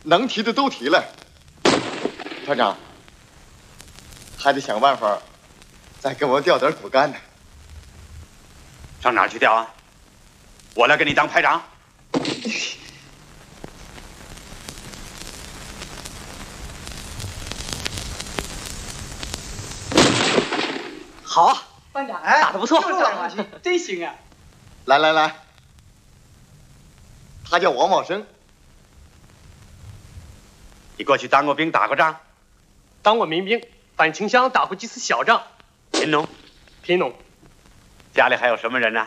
能提的都提了。团长，还得想办法再给我调点骨干呢。 上哪儿去调啊？我来给你当排长。 好啊， 班长， 打得不错， 真行啊！ 来，他叫王茂生。 你过去当过兵，打过仗？ 当过民兵，反清乡打过几次小仗。 贫农？ 贫农。 家里还有什么人呢？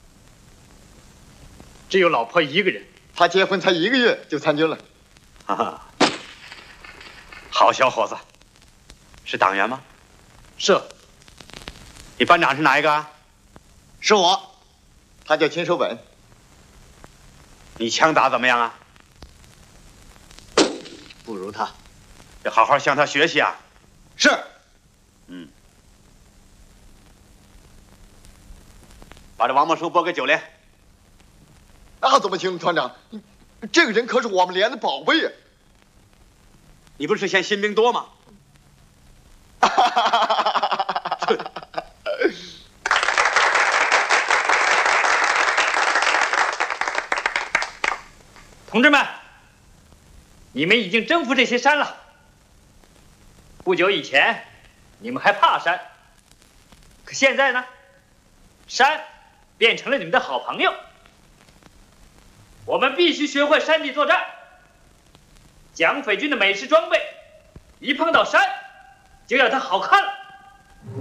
只有老婆一个人。 他结婚才1个月就参军了。 哈哈，好小伙子，是党员吗？ 是。 你班长是哪一个？ 是我，他叫秦守本。 你枪打怎么样啊？ 不如他， 要好好向他学习啊。 是。 把这王茂生拨给9连。 那怎么行，团长？这个人可是我们连的宝贝呀！ 你不是嫌新兵多吗？ 同志们，你们已经征服这些山了。不久以前，你们还怕山，可现在呢，山变成了你们的好朋友。我们必须学会山地作战。蒋匪军的美式装备，一碰到山，就要它好看了。